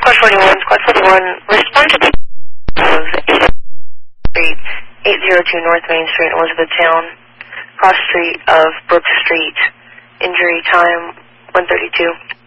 Squad 41, Squad 41, respond to the of 8th Street, 802 North Main Street, Elizabethtown, cross street of Brook Street. Injury time 1:32.